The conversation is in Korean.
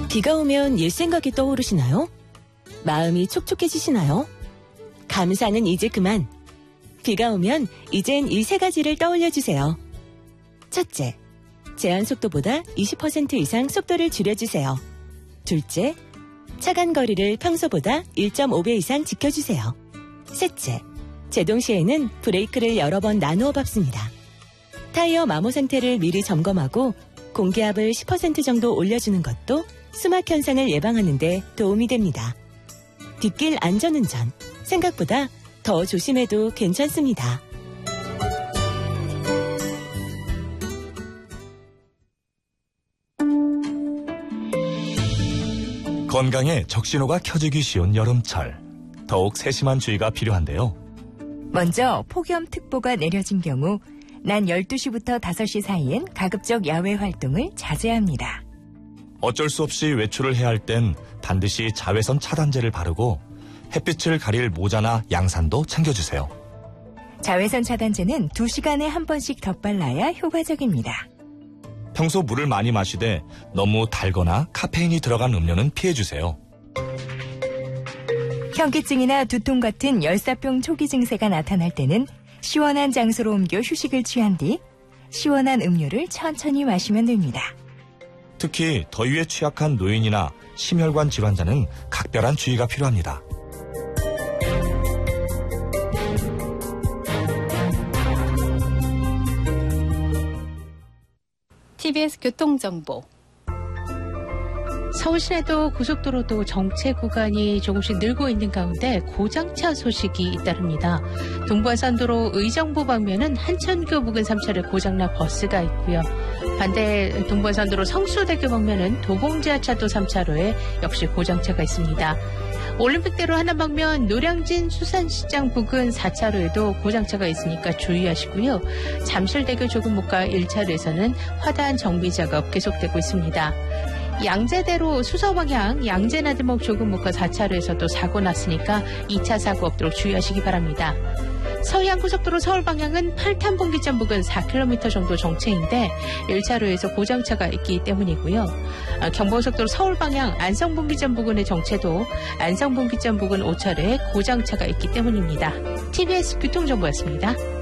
비가 오면 옛 생각이 떠오르시나요? 마음이 촉촉해지시나요? 감사는 이제 그만. 비가 오면 이젠 이 3가지를 떠올려주세요. 첫째, 제한 속도보다 20% 이상 속도를 줄여주세요. 둘째, 차간 거리를 평소보다 1.5배 이상 지켜주세요. 셋째, 제동 시에는 브레이크를 여러 번 나누어 밟습니다. 타이어 마모 상태를 미리 점검하고 공기압을 10% 정도 올려주는 것도 수막 현상을 예방하는 데 도움이 됩니다. 뒷길 안전운전, 생각보다 더 조심해도 괜찮습니다. 건강에 적신호가 켜지기 쉬운 여름철. 더욱 세심한 주의가 필요한데요. 먼저 폭염특보가 내려진 경우 낮 12시부터 5시 사이엔 가급적 야외 활동을 자제해야 합니다. 어쩔 수 없이 외출을 해야 할 땐 반드시 자외선 차단제를 바르고 햇빛을 가릴 모자나 양산도 챙겨주세요. 자외선 차단제는 2시간에 한 번씩 덧발라야 효과적입니다. 평소 물을 많이 마시되 너무 달거나 카페인이 들어간 음료는 피해주세요. 현기증이나 두통 같은 열사병 초기 증세가 나타날 때는 시원한 장소로 옮겨 휴식을 취한 뒤 시원한 음료를 천천히 마시면 됩니다. 특히 더위에 취약한 노인이나 심혈관 질환자는 각별한 주의가 필요합니다. TBS 교통정보. 서울시내도 고속도로도 정체 구간이 조금씩 늘고 있는 가운데 고장차 소식이 잇따릅니다. 동부안산도로 의정부 방면은 한천교 부근 3차로에 고장난 버스가 있고요. 반대 동부안산도로 성수대교 방면은 도봉지하차도 3차로에 역시 고장차가 있습니다. 올림픽대로 하남 방면 노량진 수산시장 부근 4차로에도 고장차가 있으니까 주의하시고요. 잠실대교 조금목가 1차로에서는 화단 정비 작업 계속되고 있습니다. 양재대로 수서방향 양재나들목 조금목가 4차로에서도 사고 났으니까 2차 사고 없도록 주의하시기 바랍니다. 서해안고속도로 서울방향은 8탄분기점 부근 4km 정도 정체인데 1차로에서 고장차가 있기 때문이고요. 경부고속도로 서울방향 안성분기점 부근의 정체도 안성분기점 부근 5차로에 고장차가 있기 때문입니다. TBS 교통정보였습니다.